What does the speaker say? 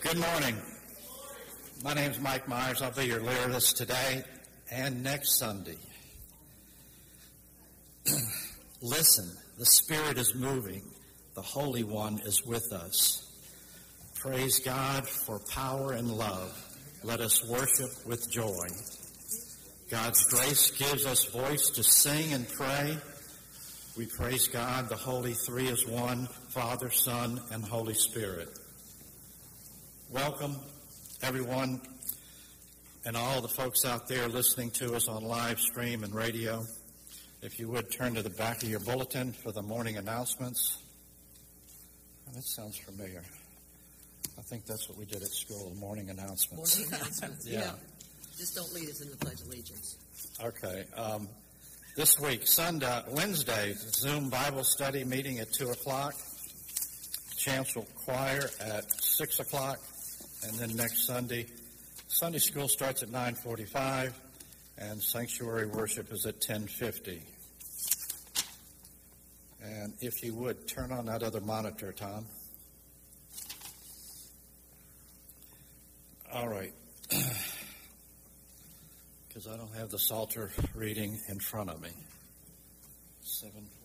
Good morning. My name is Mike Myers. I'll be your lyricist today and next Sunday. Listen, the Spirit is moving. The Holy One is with us. Praise God for power and love. Let us worship with joy. God's grace gives us voice to sing and pray. We praise God, the Holy Three is one, Father, Son, and Holy Spirit. Welcome, everyone, and all the folks out there listening to us on live stream and radio. If you would, turn to the back of your bulletin for the morning announcements. Oh, that sounds familiar. I think that's what we did at school, morning announcements. Morning announcements, yeah. Just don't lead us in the Pledge of Allegiance. Okay. This week, Wednesday, Zoom Bible study meeting at 2 o'clock. Chancel Choir at 6 o'clock. And then next Sunday, Sunday school starts at 9:45, and sanctuary worship is at 10:50. And if you would, turn on that other monitor, Tom. All right. Because I don't have the Psalter reading in front of me. 7